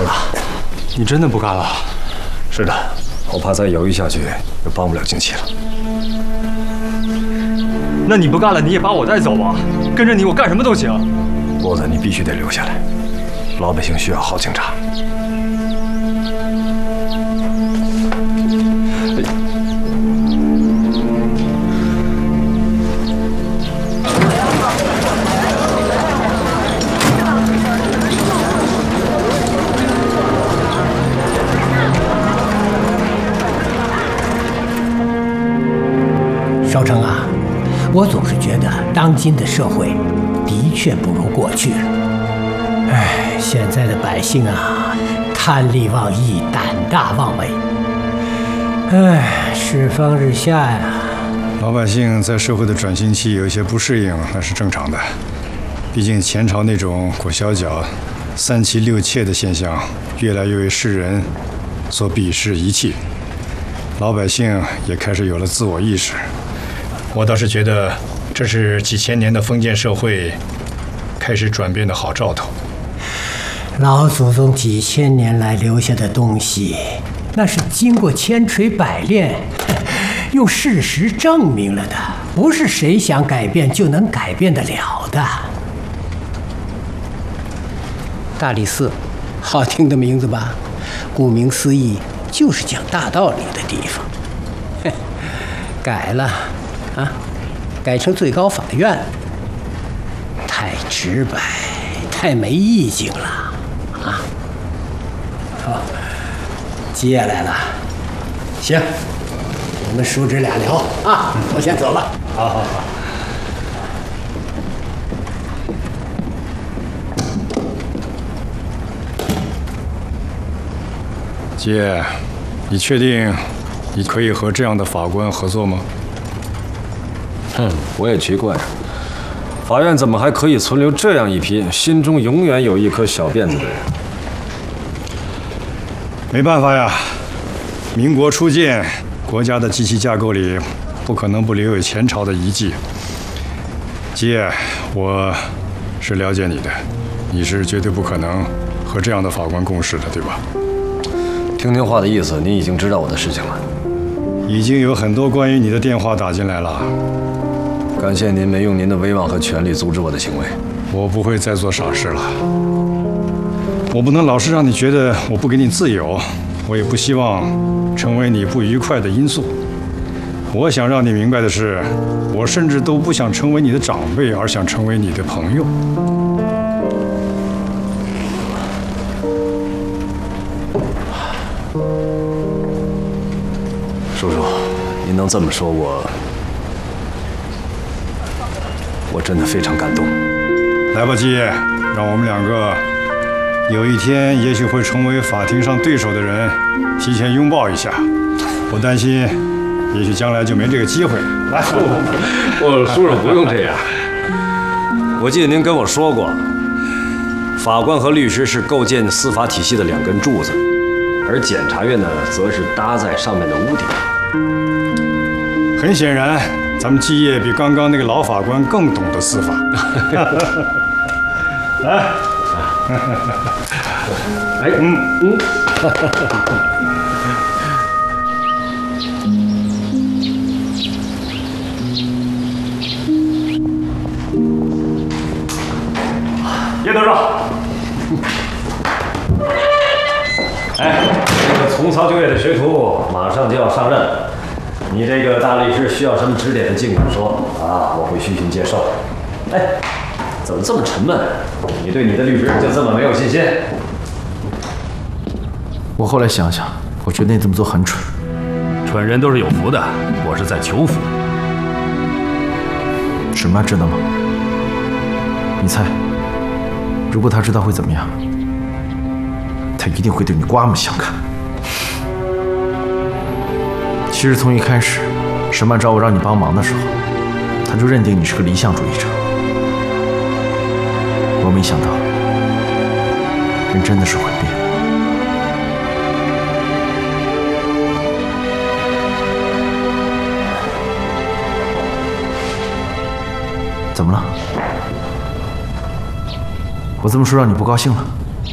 头了， 你真的不干了？ 是的，我怕再犹豫下去就帮不了静琪了。 那你不干了，你也把我带走吧，跟着你我干什么都行。 波子，你必须得留下来，老百姓需要好警察。 少成啊，我总是觉得当今的社会的确不如过去了。哎，现在的百姓啊，贪利忘义，胆大妄为。哎，世风日下呀。 老百姓在社会的转型期有一些不适应，那是正常的。毕竟前朝那种裹小脚、三妻六妾的现象，越来越为世人所鄙视遗弃，老百姓也开始有了自我意识。我倒是觉得，这是几千年的封建社会开始转变的好兆头。 老祖宗几千年来留下的东西，那是经过千锤百炼，用事实证明了的，不是谁想改变就能改变得了的。大理寺，好听的名字吧？顾名思义，就是讲大道理的地方。改了。啊，改成最高法院，太直白，太没意境了啊！好，接下来了，行，我们叔侄俩聊啊，我先走了。 好好好。姐，你确定你可以和这样的法官合作吗？ 我也奇怪，法院怎么还可以存留这样一批心中永远有一颗小辫子的人？ 没办法呀，民国初建，国家的机器架构里不可能不留有前朝的遗迹。姐，我是了解你的，你是绝对不可能和这样的法官共事的，对吧？ 听听话的意思，你已经知道我的事情了。 已经有很多关于你的电话打进来了。 感谢您没用您的威望和权力阻止我的行为。 我不会再做傻事了。我不能老是让你觉得我不给你自由，我也不希望成为你不愉快的因素。我想让你明白的是，我甚至都不想成为你的长辈，而想成为你的朋友。 叔叔，您能这么说我真的非常感动。 来吧，基业，让我们两个有一天也许会成为法庭上对手的人，提前拥抱一下。我担心，也许将来就没这个机会了。来， 叔叔不用这样。我记得您跟我说过，法官和律师是构建司法体系的两根柱子，而检察院呢，则是搭在上面的屋顶。 很显然，咱们基业比刚刚那个老法官更懂得司法。来， 叶德少，这个重操旧业的学徒马上就要上任，你这个大律师需要什么指点的尽管说啊，我会虚心接受。怎么这么沉闷？你对你的律师就这么没有信心？ 我后来想想，我觉得你这么做很蠢。 蠢人都是有福的，我是在求福。 沈曼知道吗？你猜，如果他知道会怎么样？他一定会对你刮目相看。其实从一开始，沈曼找我让你帮忙的时候，他就认定你是个理想主义者。我没想到，人真的是会变。怎么了？我这么说让你不高兴了？